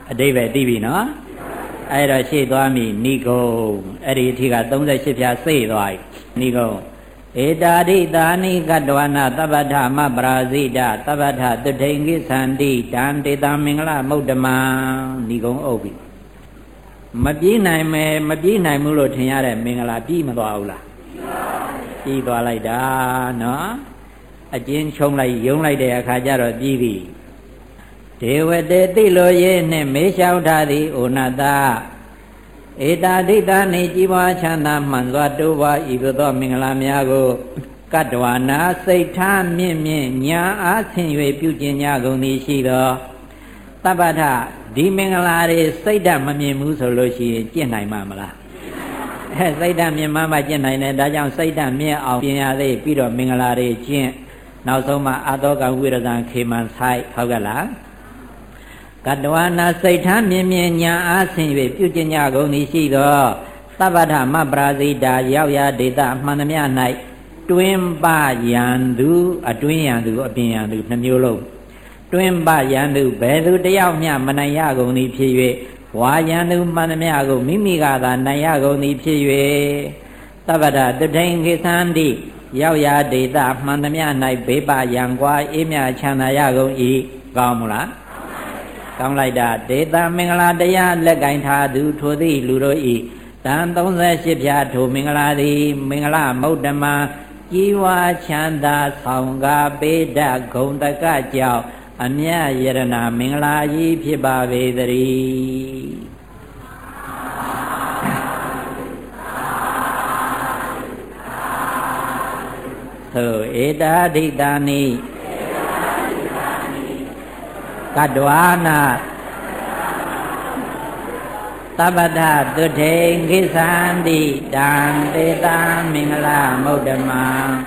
အတိပဲသိပြီနော်အဲ့တော့ရှေ့သွားပြီနိဂုံအဲ့ဒီအထိက38ဖြာစေ့သွားပြီနိဂုံဧတာဒိတာနိကတဝနာသဗ္ဗထမပရာဇိတသဗ္ဗထတုထိန်ကိသန္တိတံတေတာမင်္ဂလမုဒ္ဓမံနိဂုံအုပ်ပြီမပြေးနိုင်မယ်မပြေးနိုင်ဘူးလို့ထင်ရတဲ့မင်္ဂလာပြေးမသွားဘူးလားပြေးသွားလိုက်တာနော်အကျဉ်းချုံလိုက်ယုံလိုက်တဲ့အခါကျတော့ပြေးပြီဒေဝတေတိလိုရေးနှင့်မေးလျှောက်ထားသည်ဩနတဧတာဒိတာနေကြီးပွားချမ်းသာမှန်စွာတိုးပွားဤသို့သောမင်္ဂလာများကိုကတ္တဝနာစိတ်ထားမြင့်မြင့်ညာအားဆင်၍ပြုကျင်ကြကုန်သည်ရှိသောသဗ္ဗထဒီမင်္ဂလာတွေစိတ်ဓာတ်မမြင်ဘူးဆိုလို့ရှိရင်ကျင့်နိုင်မှာမလားစိတ်ဓာတ်မြင်မှကျင့်နိုင်တယ်ဒါကြောင့်စိတ်ဓာတ်မြင့်အောင်ပြင်ရသေးပြီးတော့မင်္ဂလာတွေကျင့်နောက်ဆုံးမှအာသောကဝိရဇံခေမံဆိုင်ဟုတ်ကဲ့လားကတ္တဝနာစိတ်ထားမြင်မြင်ညာအားဆင်၍ပြုကျင်ကြကုန်သည်ရှိသောသဗ္ဗထမပရာဇိတာရောက်ရာဒေတာမှန်သမျှ၌တွင်ပယံသူအတွင်းယံသူအပြင်ယံသူနှမျိုးလုံးတွင်ပယံသူဘယ်သူတယောက်မျှမနိုင်ရကုန်သည်ဖြစ်၍ဝါယံသူမှန်သမျှကိုမိမိကသာနိုင်ရကုန်သည်ဖြစ်၍သဗ္ဗထတုထိန်ကိသန္တိရောက်ရာဒေတာမှန်သမျှ၌ဘေးပယံကွာအေးမြချမ်းသာရကုန်၏ကောင်းမလားကောင်းလိုက်တာဒေတာမင်္ဂလာတရားလက်ကင်ထားသူထိုသည့်လူတို့ဤတန်38ဖြာထိုမင်္ဂလာသည်မင်္ဂလမုဒ္ဓမာကြီးဝါချမ်းသာဆောင်ကားပေဒဂုံတကကြောင့်အမြတ်ယရဏမင်္ဂလာကြီးဖြစ်ပါပေသတည်းသို့ဧတာဒိတာနိကတ္တဝနာသဗ္ဗထတုထိန်ကိသန္တိတံတေတာမင်္ဂလမုဒ္ဓမံ